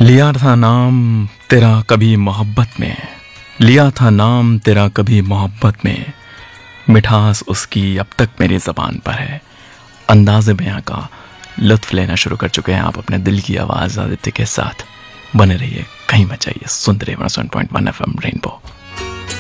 लिया था नाम तेरा कभी मोहब्बत में, लिया था नाम तेरा कभी मोहब्बत में, मिठास उसकी अब तक मेरी ज़बान पर है। अंदाज़े बयां का लुत्फ़ लेना शुरू कर चुके हैं आप अपने दिल की आवाज़ आदित्य के साथ। बने रहिए, कहीं मत जाइए, सुनते रहिए 101.1 FM रेनबो।